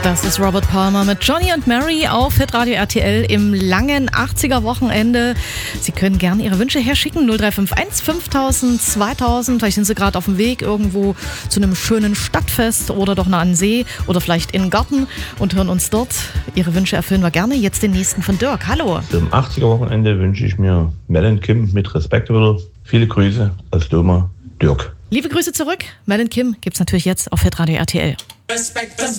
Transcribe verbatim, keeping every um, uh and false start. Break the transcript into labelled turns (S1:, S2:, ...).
S1: Das ist Robert Palmer mit Johnny und Mary auf Hitradio R T L im langen achtziger-Wochenende. Sie können gerne Ihre Wünsche herschicken. null drei fünf eins fünftausend, zweitausend. Vielleicht sind Sie gerade auf dem Weg irgendwo zu einem schönen Stadtfest oder doch nah an den See oder vielleicht in den Garten und hören uns dort. Ihre Wünsche erfüllen wir gerne. Jetzt den nächsten von Dirk. Hallo.
S2: Zum achtziger-Wochenende wünsche ich mir Mel und Kim mit Respectable. Viele Grüße aus Doma, Dirk.
S1: Liebe Grüße zurück. Mel und Kim gibt's natürlich jetzt auf Hitradio R T L.